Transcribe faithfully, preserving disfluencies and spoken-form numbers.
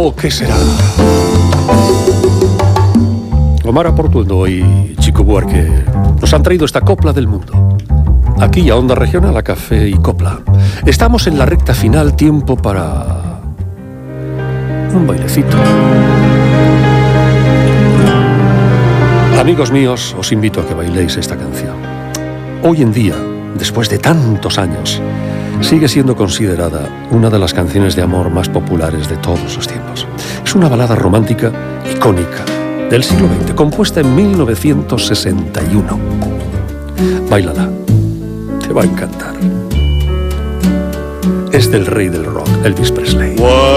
Oh, ¿qué será? Omar Aportuondo y Chico Buarque nos han traído esta copla del mundo. Aquí a Onda Regional, a Café y Copla. Estamos en la recta final, tiempo para un bailecito. Amigos míos, os invito a que bailéis esta canción. Hoy en día, después de tantos años, sigue siendo considerada una de las canciones de amor más populares de todos los tiempos. Es una balada romántica icónica del siglo veinte, compuesta en mil novecientos sesenta y uno. Báilala, te va a encantar. Es del rey del rock, Elvis Presley.